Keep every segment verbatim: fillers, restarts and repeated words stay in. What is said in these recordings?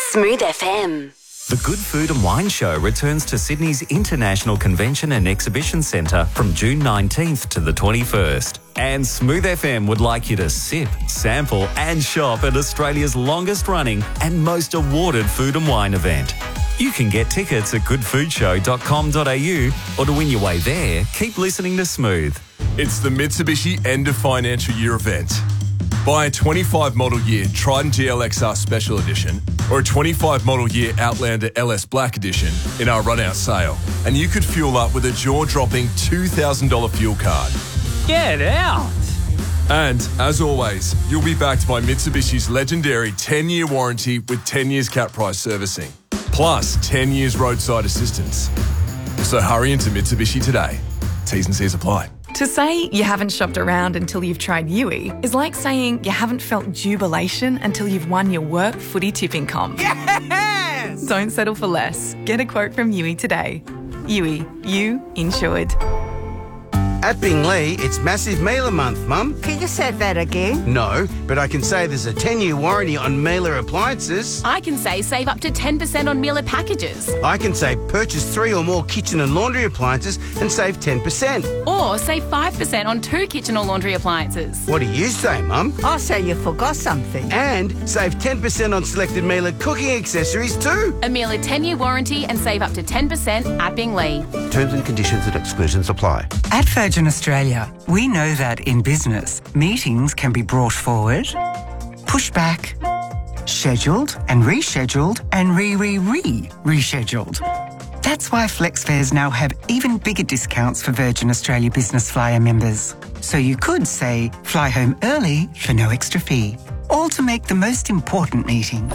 Smooth F M. The Good Food and Wine Show returns to Sydney's International Convention and Exhibition Centre from June nineteenth to the twenty-first. And Smooth F M would like you to sip, sample and shop at Australia's longest running and most awarded food and wine event. You can get tickets at good food show dot com dot a u, or to win your way there, keep listening to Smooth. It's the Mitsubishi End of Financial Year event. Buy a twenty-five model year Triton G L X R Special Edition or a twenty-five model year Outlander L S Black Edition in our run-out sale, and you could fuel up with a jaw-dropping two thousand dollars fuel card. Get out! And, as always, you'll be backed by Mitsubishi's legendary ten-year warranty with ten years cap price servicing, plus ten years roadside assistance. So hurry into Mitsubishi today. T's and C's apply. To say you haven't shopped around until you've tried Yui is like saying you haven't felt jubilation until you've won your work footy tipping comp. Yes! Don't settle for less. Get a quote from Yui today. Yui, you insured. At Bingley, it's massive mailer month, Mum. Can you say that again? No, but I can say there's a ten-year warranty on mailer appliances. I can say save up to ten percent on mailer packages. I can say purchase three or more kitchen and laundry appliances and save ten percent. Or save five percent on two kitchen or laundry appliances. What do you say, Mum? I say you forgot something. And save ten percent on selected mailer cooking accessories too. A mailer ten-year warranty and save up to ten percent at Bingley. Terms and conditions and exclusions apply. At Virgin Australia, we know that in business, meetings can be brought forward, pushed back, scheduled and rescheduled and re-re-re-rescheduled. That's why FlexFares now have even bigger discounts for Virgin Australia Business Flyer members. So you could, say, fly home early for no extra fee, all to make the most important meeting.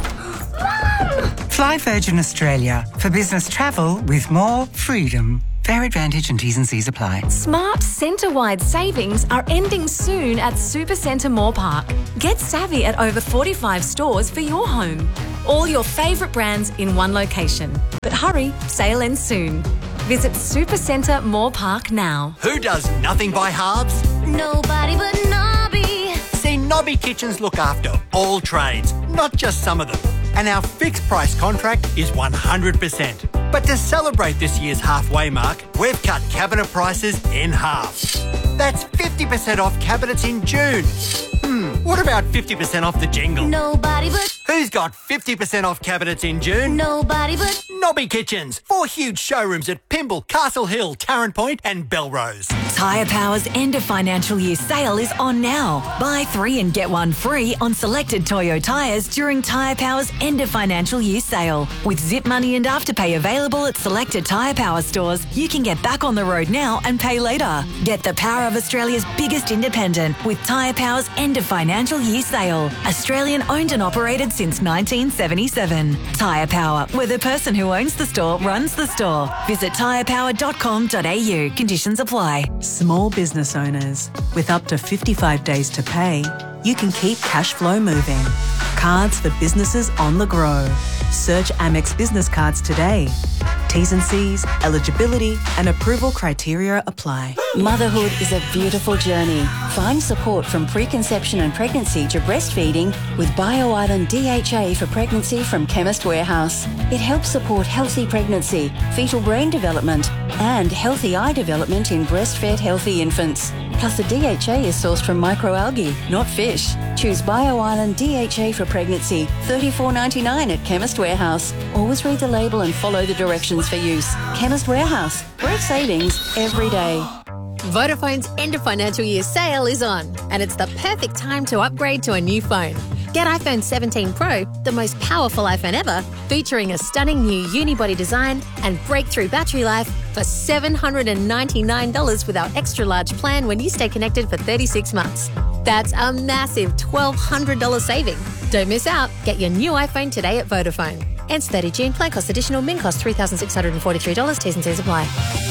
Fly Virgin Australia for business travel with more freedom. Fair advantage and T's and C's apply. Smart centre-wide savings are ending soon at Supercentre Moore Park. Get savvy at over forty-five stores for your home. All your favourite brands in one location. But hurry, sale ends soon. Visit Supercentre Moore Park now. Who does nothing by halves? Nobody but Nobby. See, Nobby Kitchens look after all trades, not just some of them. And our fixed price contract is one hundred percent. But to celebrate this year's halfway mark, we've cut cabinet prices in half. That's fifty percent off cabinets in June. Hmm, what about fifty percent off the jingle? Nobody but... Who's got fifty percent off cabinets in June? Nobody but... Nobby Kitchens. Four huge showrooms at Pymble, Castle Hill, Tarrant Point and Belrose. Tyre Power's end of financial year sale is on now. Buy three and get one free on selected Toyo tyres during Tyre Power's end of financial year sale. With Zip Money and Afterpay available at selected Tyre Power stores, you can get back on the road now and pay later. Get the power of Australia's biggest independent with Tyre Power's end of financial year sale. Australian owned and operated since nineteen seventy-seven. Tyre Power, where the person who owns the store runs the store. Visit tyre power dot com dot a u. Conditions apply. Small business owners, with up to fifty-five days to pay, you can keep cash flow moving. Cards for businesses on the go. Search Amex Business Cards today. T's and C's, eligibility and approval criteria apply. Motherhood is a beautiful journey. Find support from preconception and pregnancy to breastfeeding with BioIsland D H A for pregnancy from Chemist Warehouse. It helps support healthy pregnancy, fetal brain development and healthy eye development in breastfed healthy infants. Plus, the D H A is sourced from microalgae, not fish. Choose BioIsland D H A for pregnancy, thirty-four ninety-nine at Chemist Warehouse. Always read the label and follow the directions for use. Chemist Warehouse. Great savings every day. Vodafone's end of financial year sale is on, and it's the perfect time to upgrade to a new phone. Get iPhone seventeen Pro, the most powerful iPhone ever, featuring a stunning new unibody design and breakthrough battery life for seven hundred ninety-nine dollars with our extra large plan when you stay connected for thirty-six months. That's a massive twelve hundred dollars saving. Don't miss out. Get your new iPhone today at Vodafone. Ends thirtieth of June. Plan cost additional. Min cost three thousand six hundred forty-three dollars. T's and C's apply.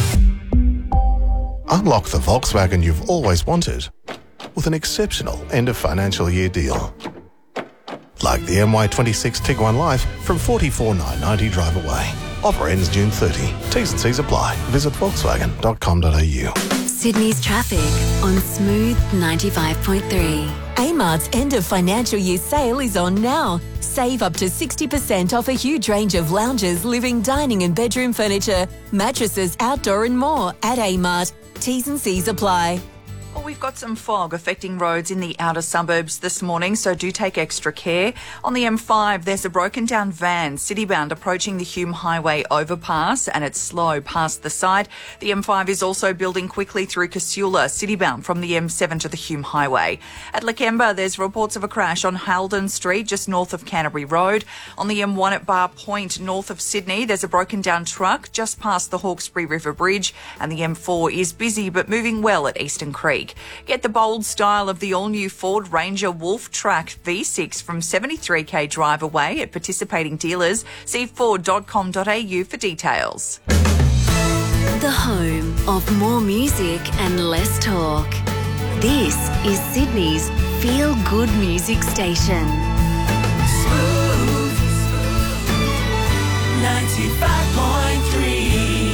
Unlock the Volkswagen you've always wanted with an exceptional end of financial year deal. Like the M Y twenty-six Tiguan Life from forty-four thousand nine hundred ninety drive away. Offer ends June thirtieth. T's and C's apply. Visit volkswagen dot com dot a u. Sydney's traffic on Smooth ninety-five point three. Amart's end of financial year sale is on now. Save up to sixty percent off a huge range of lounges, living, dining and bedroom furniture, mattresses, outdoor and more at Amart. T's and C's apply. Well, we've got some fog affecting roads in the outer suburbs this morning, so do take extra care. On the M five, there's a broken down van, citybound, approaching the Hume Highway overpass, and it's slow past the side. The M five is also building quickly through Casula, citybound from the M seven to the Hume Highway. At Lakemba, there's reports of a crash on Halden Street, just north of Canterbury Road. On the M one at Bar Point, north of Sydney, there's a broken down truck just past the Hawkesbury River Bridge, and the M four is busy but moving well at Eastern Creek. Get the bold style of the all-new Ford Ranger Wolf Track V six from seventy-three k drive away at participating dealers. See ford dot com dot a u for details. The home of more music and less talk. This is Sydney's feel-good music station. Smooth ninety-five point three.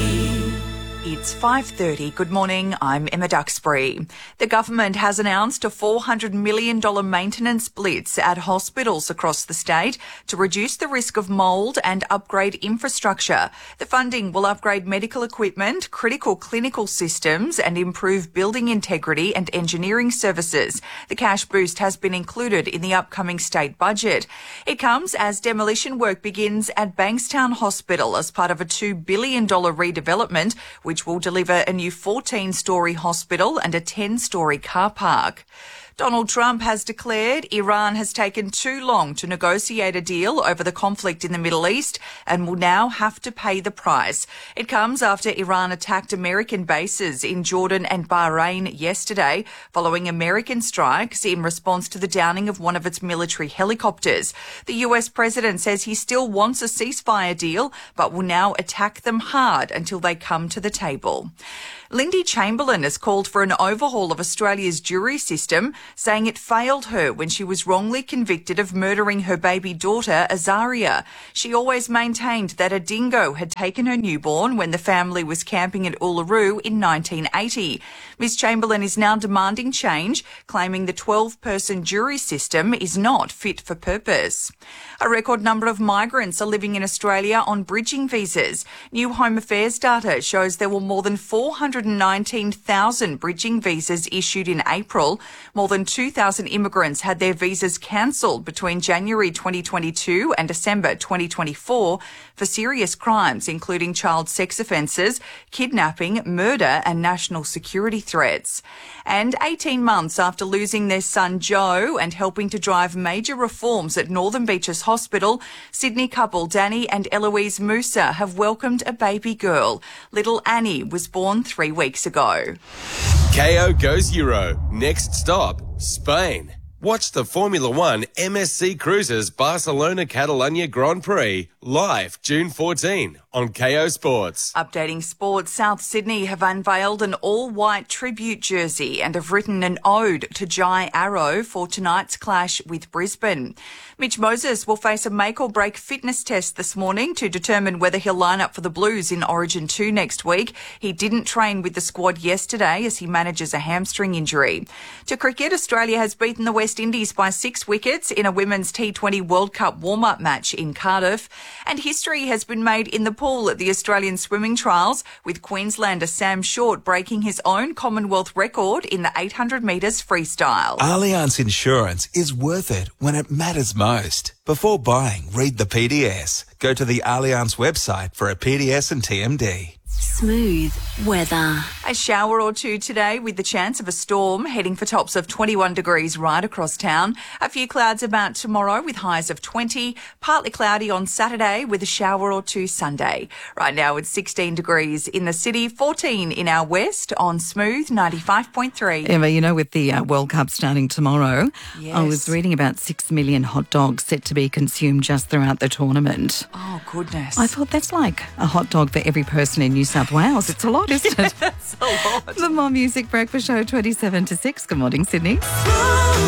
It's five thirty. Good morning. I'm Emma Duxbury. The government has announced a four hundred million dollars maintenance blitz at hospitals across the state to reduce the risk of mould and upgrade infrastructure. The funding will upgrade medical equipment, critical clinical systems and improve building integrity and engineering services. The cash boost has been included in the upcoming state budget. It comes as demolition work begins at Bankstown Hospital as part of a two billion dollars redevelopment, which will deliver a new fourteen-storey hospital and a ten-storey car park. Donald Trump has declared Iran has taken too long to negotiate a deal over the conflict in the Middle East and will now have to pay the price. It comes after Iran attacked American bases in Jordan and Bahrain yesterday, following American strikes in response to the downing of one of its military helicopters. The U S president says he still wants a ceasefire deal, but will now attack them hard until they come to the table. Lindy Chamberlain has called for an overhaul of Australia's jury system, saying it failed her when she was wrongly convicted of murdering her baby daughter, Azaria. She always maintained that a dingo had taken her newborn when the family was camping at Uluru in nineteen eighty. Miss Chamberlain is now demanding change, claiming the twelve-person jury system is not fit for purpose. A record number of migrants are living in Australia on bridging visas. New Home Affairs data shows there were more than four hundred nineteen thousand bridging visas issued in April. More than two thousand immigrants had their visas cancelled between January twenty twenty-two and December twenty twenty-four for serious crimes, including child sex offences, kidnapping, murder and national security threats. And eighteen months after losing their son Joe and helping to drive major reforms at Northern Beaches Hospital, Sydney couple Danny and Eloise Musa have welcomed a baby girl. Little Annie was born three weeks ago. K O goes Euro. Next stop, Spain. Watch the Formula One M S C Cruises Barcelona Catalunya Grand Prix live June fourteenth on K O Sports. Updating sports, South Sydney have unveiled an all-white tribute jersey and have written an ode to Jai Arrow for tonight's clash with Brisbane. Mitch Moses will face a make-or-break fitness test this morning to determine whether he'll line up for the Blues in Origin two next week. He didn't train with the squad yesterday as he manages a hamstring injury. To cricket, Australia has beaten the West Indies by six wickets in a Women's T twenty World Cup warm-up match in Cardiff. And history has been made in the pool at the Australian swimming trials, with Queenslander Sam Short breaking his own Commonwealth record in the eight hundred metres freestyle. Allianz Insurance is worth it when it matters most. Before buying, read the P D S. Go to the Allianz website for a P D S and T M D. Smooth weather. A shower or two today with the chance of a storm, heading for tops of twenty-one degrees right across town. A few clouds about tomorrow with highs of twenty. Partly cloudy on Saturday with a shower or two Sunday. Right now it's sixteen degrees in the city, fourteen in our west on Smooth ninety-five point three. Emma, you know, with the uh, World Cup starting tomorrow, yes. I was reading about six million hot dogs set to be consumed just throughout the tournament. Oh, goodness. I thought that's like a hot dog for every person in New South Wales. It's a lot, isn't it? That's a lot. The More Music Breakfast Show, twenty-seven to six. Good morning, Sydney.